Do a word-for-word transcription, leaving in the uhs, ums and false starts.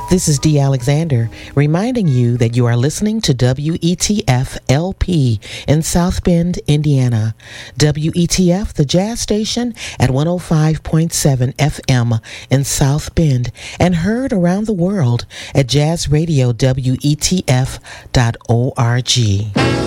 This is Dee Alexander, reminding you that you are listening to W E T F L P in South Bend, Indiana. W E T F, the jazz station, at one oh five point seven F M in South Bend, and heard around the world at jazz radio W E T F dot org.